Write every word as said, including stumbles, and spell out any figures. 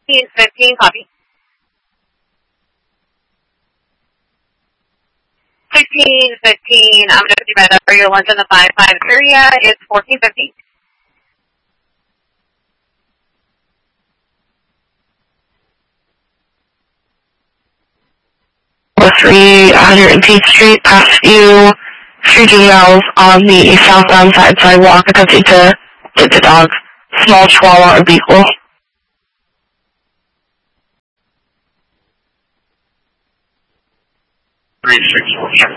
fifteen fifteen, copy. sixteen fifteen, I'm going to be right up for your lunch in the five five area. It's fourteen fifteen. three hundred eighteenth Street, past you, shooting yells on the southbound side sidewalk, attempting to get the dog. Small Chihuahua or Beagle. three six four.